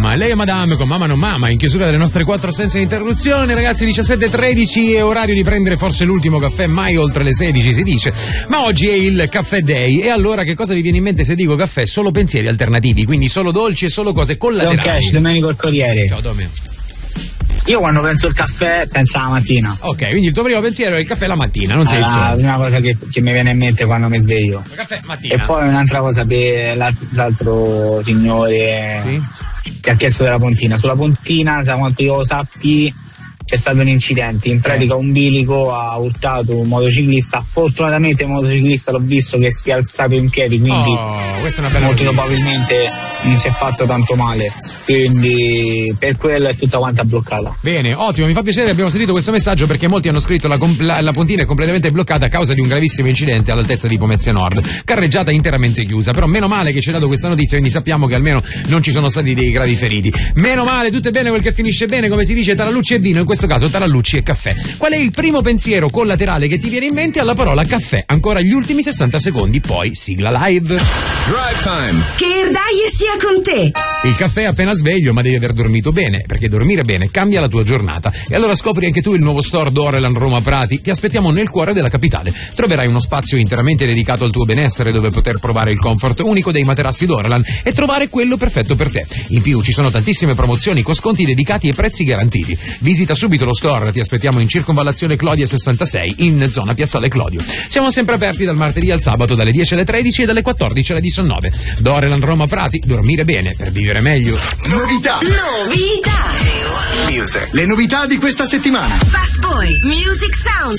mamma. Lei è Madame con Mamma non Mamma, in chiusura delle nostre 4 senza interruzione. Ragazzi, 17:13 è orario di prendere forse l'ultimo caffè, mai oltre le 16 si dice. Ma oggi è il Caffè Day, e allora che cosa vi viene in mente se dico caffè? Solo pensieri alternativi, quindi solo dolci e solo cose collaterali. Don Cash, Domenico il Corriere. Ciao Domenico. Io quando penso al caffè penso alla mattina. Ok, quindi il tuo primo pensiero è il caffè la mattina, non sei il La solo. prima cosa che mi viene in mente quando mi sveglio. Il caffè mattina. E poi un'altra cosa per l'altro signore che ha chiesto della pontina. Sulla pontina, da quanto io lo sappi, c'è stato un incidente. In pratica un bilico ha urtato un motociclista. Fortunatamente il motociclista l'ho visto che si è alzato in piedi, quindi questa è una bella molto notizia. probabilmente non si è fatto tanto male. Quindi per quello è tutta quanta bloccata. Bene, ottimo, mi fa piacere, abbiamo sentito questo messaggio perché molti hanno scritto la pontina è completamente bloccata a causa di un gravissimo incidente all'altezza di Pomezia Nord, carreggiata interamente chiusa, però meno male che ci hai dato questa notizia, quindi sappiamo che almeno non ci sono stati dei gravi feriti. Meno male, tutto è bene quel che finisce bene, come si dice, tarallucci e vino, in questo caso tarallucci e caffè. Qual è il primo pensiero collaterale che ti viene in mente alla parola caffè? Ancora gli ultimi 60 secondi, poi sigla live. Drive time. Che Erdaie sia con te. Il caffè è appena sveglio, ma devi aver dormito bene, perché dormire bene cambia la tua giornata. E allora scopri anche tu il nuovo store Dorelan Roma Prati. Ti aspettiamo nel cuore della capitale. Troverai uno spazio interamente dedicato al tuo benessere, dove poter provare il comfort unico dei materassi Dorelan e trovare quello perfetto per te. In più ci sono tantissime promozioni con sconti dedicati e prezzi garantiti. Visita subito lo store, ti aspettiamo in Circonvallazione Clodia 66, in zona Piazzale Clodio. Siamo sempre aperti dal martedì al sabato dalle 10 alle 13 e dalle 14 alle 19. Dorelan Roma Prati, dormire bene per vivere meglio. Novità. Novità. Music. Le novità di questa settimana. Fast Boy, Music Sounds.